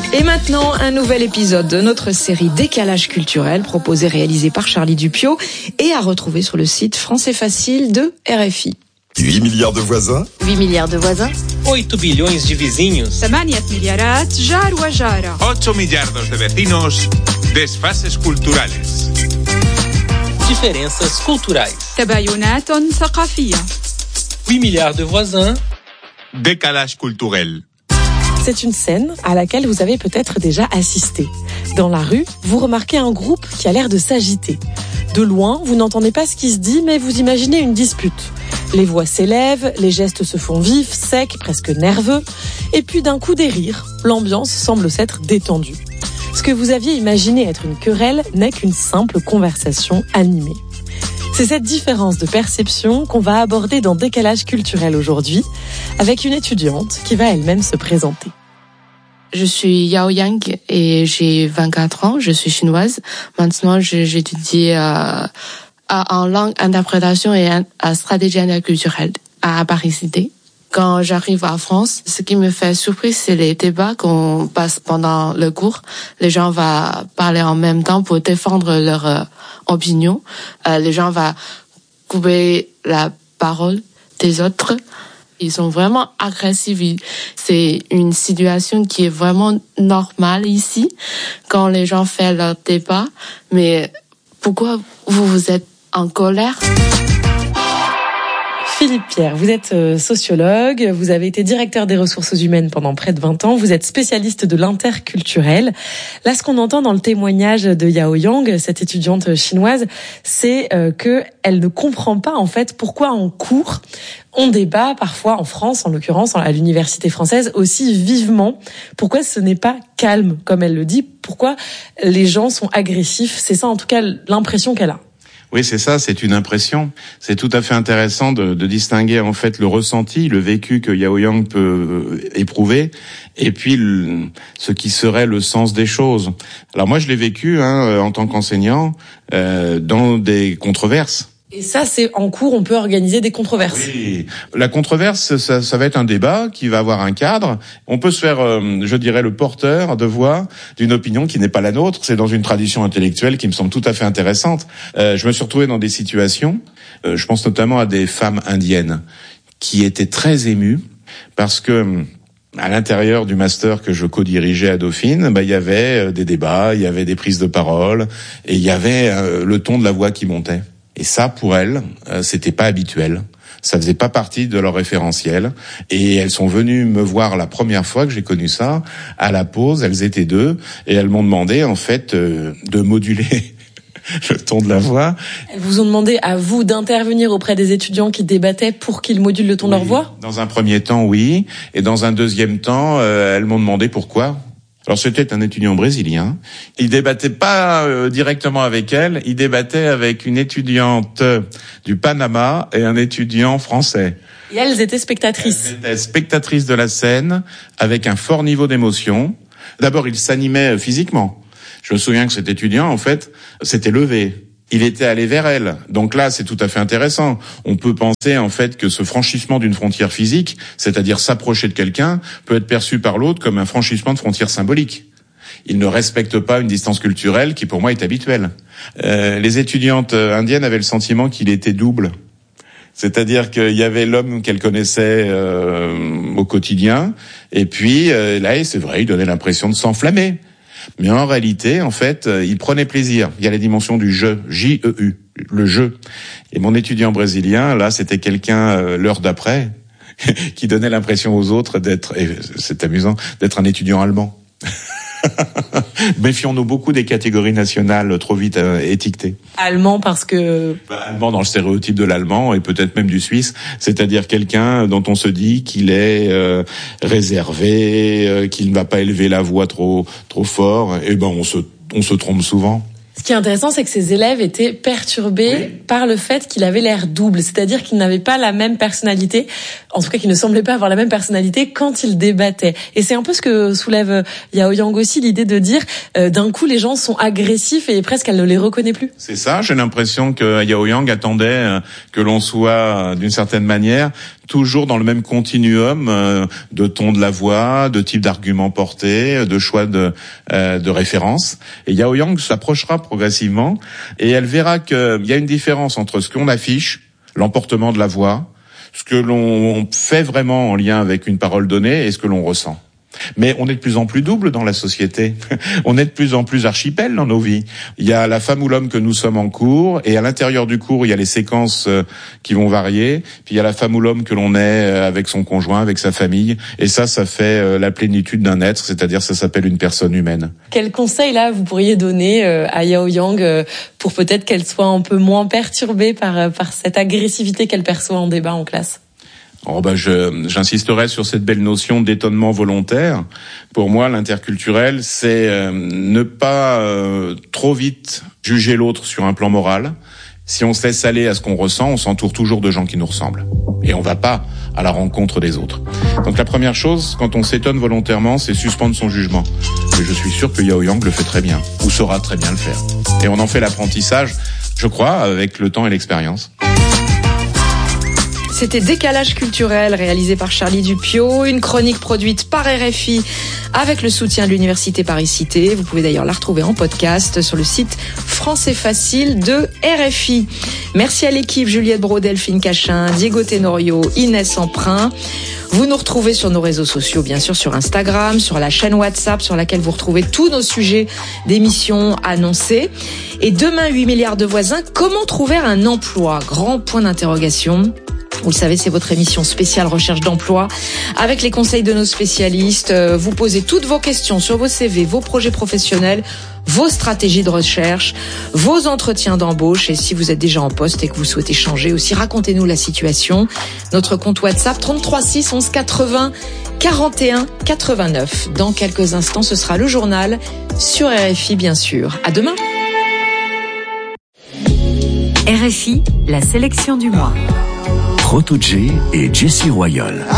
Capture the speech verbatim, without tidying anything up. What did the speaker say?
Et maintenant, un nouvel épisode de notre série Décalage culturel, proposé et réalisé par Charlie Dupiot et à retrouver sur le site Français Facile de R F I. huit milliards de voisins. huit milliards de voisins. oito bilhões de vizinhos. ثمانية مليارات جار وجارة. ocho millardos de vecinos. Desfases culturales. Diferenças culturais. تباينات ثقافية. huit milliards de voisins. Décalage culturel. C'est une scène à laquelle vous avez peut-être déjà assisté. Dans la rue, vous remarquez un groupe qui a l'air de s'agiter. De loin, vous n'entendez pas ce qui se dit, mais vous imaginez une dispute. Les voix s'élèvent, les gestes se font vifs, secs, presque nerveux, et puis d'un coup des rires. L'ambiance semble s'être détendue. Ce que vous aviez imaginé être une querelle n'est qu'une simple conversation animée. C'est cette différence de perception qu'on va aborder dans Décalage culturel aujourd'hui, avec une étudiante qui va elle-même se présenter. Je suis Yao Yang et j'ai vingt-quatre ans, je suis chinoise. Maintenant, j'étudie euh, en langue, interprétation et en stratégie interculturelle à Paris-Cité. Quand j'arrive en France, ce qui me fait surprise, c'est les débats qu'on passe pendant le cours. Les gens vont parler en même temps pour défendre leur euh, opinion. Euh, les gens vont couper la parole des autres. Ils sont vraiment agressifs. C'est une situation qui est vraiment normale ici, quand les gens font leur débat. Mais pourquoi vous, vous êtes en colère ? Philippe Pierre, vous êtes sociologue, vous avez été directeur des ressources humaines pendant près de vingt ans, vous êtes spécialiste de l'interculturel. Là, ce qu'on entend dans le témoignage de Yao Yang, cette étudiante chinoise, c'est que elle ne comprend pas en fait pourquoi en cours on débat parfois en France, en l'occurrence à l'université française, aussi vivement. Pourquoi ce n'est pas calme, comme elle le dit ? Pourquoi les gens sont agressifs ? C'est ça en tout cas l'impression qu'elle a. Oui, c'est ça, c'est une impression. C'est tout à fait intéressant de, de distinguer en fait le ressenti, le vécu que Yao Yang peut éprouver, et puis le, ce qui serait le sens des choses. Alors moi, je l'ai vécu hein, en tant qu'enseignant euh, dans des controverses. Et ça, c'est en cours, on peut organiser des controverses. Oui, la controverse, ça, ça va être un débat qui va avoir un cadre. On peut se faire, euh, je dirais, le porteur de voix d'une opinion qui n'est pas la nôtre. C'est dans une tradition intellectuelle qui me semble tout à fait intéressante. Euh, je me suis retrouvé dans des situations, euh, je pense notamment à des femmes indiennes, qui étaient très émues parce que à l'intérieur du master que je co-dirigeais à Dauphine, bah, il y avait des débats, il y avait des prises de parole, et il y avait euh, le ton de la voix qui montait. Et ça, pour elles, euh, c'était pas habituel. Ça faisait pas partie de leur référentiel. Et elles sont venues me voir la première fois que j'ai connu ça. À la pause, elles étaient deux. Et elles m'ont demandé, en fait, euh, de moduler le ton de la voix. Elles vous ont demandé à vous d'intervenir auprès des étudiants qui débattaient pour qu'ils modulent le ton oui, de leur voix ? Dans un premier temps, oui. Et dans un deuxième temps, euh, elles m'ont demandé pourquoi. Alors c'était un étudiant brésilien. Il débattait pas euh, directement avec elle, il débattait avec une étudiante du Panama et un étudiant français. Et elles étaient spectatrices. Elles étaient spectatrices de la scène avec un fort niveau d'émotion. D'abord, il s'animait physiquement. Je me souviens que cet étudiant, en fait, s'était levé. Il était allé vers elle. Donc là, c'est tout à fait intéressant. On peut penser, en fait, que ce franchissement d'une frontière physique, c'est-à-dire s'approcher de quelqu'un, peut être perçu par l'autre comme un franchissement de frontière symbolique. Il ne respecte pas une distance culturelle qui, pour moi, est habituelle. Euh, les étudiantes indiennes avaient le sentiment qu'il était double. C'est-à-dire qu'il y avait l'homme qu'elle connaissait euh, au quotidien, et puis euh, là, c'est vrai, il donnait l'impression de s'enflammer. Mais en réalité, en fait, il prenait plaisir. Il y a la dimension du jeu, J E U, le jeu. Et mon étudiant brésilien, là, c'était quelqu'un, euh, l'heure d'après, qui donnait l'impression aux autres d'être, et c'est amusant, d'être un étudiant allemand. Méfions-nous beaucoup des catégories nationales trop vite euh, étiquetées. Allemand parce que... Bah, allemand dans le stéréotype de l'allemand et peut-être même du suisse, c'est-à-dire quelqu'un dont on se dit qu'il est euh, réservé, euh, qu'il ne va pas élever la voix trop trop fort. Et ben on se on se trompe souvent. Ce qui est intéressant, c'est que ces élèves étaient perturbés oui. par le fait qu'il avait l'air double, c'est-à-dire qu'il n'avait pas la même personnalité, en tout cas qu'il ne semblait pas avoir la même personnalité quand il débattait. Et c'est un peu ce que soulève Yao Yang aussi, l'idée de dire euh, d'un coup les gens sont agressifs et presque elle ne les reconnaît plus. C'est ça, j'ai l'impression que Yao Yang attendait que l'on soit d'une certaine manière toujours dans le même continuum euh, de ton de la voix, de type d'argument porté, de choix de euh, de référence. Et Yao Yang s'approchera progressivement et elle verra qu'il y a une différence entre ce qu'on affiche, l'emportement de la voix, ce que l'on fait vraiment en lien avec une parole donnée et ce que l'on ressent. Mais on est de plus en plus double dans la société. On est de plus en plus archipel dans nos vies. Il y a la femme ou l'homme que nous sommes en cours, et à l'intérieur du cours, il y a les séquences qui vont varier. Puis il y a la femme ou l'homme que l'on est avec son conjoint, avec sa famille. Et ça, ça fait la plénitude d'un être, c'est-à-dire ça s'appelle une personne humaine. Quel conseil là vous pourriez donner à Yao Yang pour peut-être qu'elle soit un peu moins perturbée par par cette agressivité qu'elle perçoit en débat en classe? Oh ben je, j'insisterai sur cette belle notion d'étonnement volontaire. Pour moi, l'interculturel, c'est euh, ne pas euh, trop vite juger l'autre sur un plan moral. Si on se laisse aller à ce qu'on ressent, on s'entoure toujours de gens qui nous ressemblent. Et on va pas à la rencontre des autres. Donc la première chose, quand on s'étonne volontairement, c'est suspendre son jugement. Et je suis sûr que Yao Yang le fait très bien, ou saura très bien le faire. Et on en fait l'apprentissage, je crois, avec le temps et l'expérience. C'était Décalage culturel, réalisé par Charlie Dupiot, une chronique produite par R F I avec le soutien de l'Université Paris-Cité. Vous pouvez d'ailleurs la retrouver en podcast sur le site Français Facile de R F I. Merci à l'équipe, Juliette Braud, Delphine Cachin, Diego Tenorio, Inès Emprunt. Vous nous retrouvez sur nos réseaux sociaux, bien sûr sur Instagram, sur la chaîne WhatsApp sur laquelle vous retrouvez tous nos sujets d'émissions annoncés. Et demain, huit milliards de voisins, comment trouver un emploi? Grand point d'interrogation. Vous le savez, c'est votre émission spéciale recherche d'emploi. Avec les conseils de nos spécialistes, vous posez toutes vos questions sur vos C V, vos projets professionnels, vos stratégies de recherche, vos entretiens d'embauche. Et si vous êtes déjà en poste et que vous souhaitez changer aussi, racontez-nous la situation. Notre compte WhatsApp trente-trois six onze quatre-vingts quarante et un quatre-vingt-neuf. Dans quelques instants, ce sera le journal sur R F I, bien sûr. À demain. R F I, la sélection du mois. Proto J et Jessie Royal.